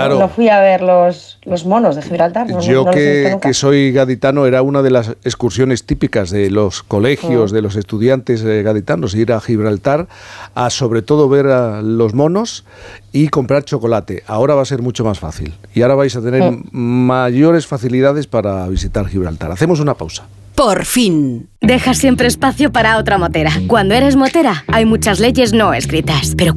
Claro. No fui a ver los monos de Gibraltar. Yo no los he visto nunca. que soy gaditano, era una de las excursiones típicas de los colegios, de los estudiantes gaditanos, ir a Gibraltar a sobre todo ver a los monos y comprar chocolate. Ahora va a ser mucho más fácil y ahora vais a tener mayores facilidades para visitar Gibraltar. Hacemos una pausa. Por fin. Dejas siempre espacio para otra motera. Cuando eres motera, hay muchas leyes no escritas, pero